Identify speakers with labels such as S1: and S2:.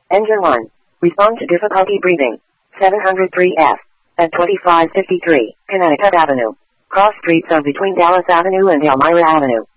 S1: Engine 1. Respond to difficulty breathing. 703F. At 2553, Connecticut Avenue. Cross streets are between Dallas Avenue and Elmira Avenue.